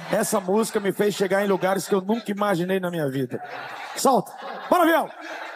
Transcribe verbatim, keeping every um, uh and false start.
Essa música me fez chegar em lugares que eu nunca imaginei na minha vida. Solta! Bora, Avião!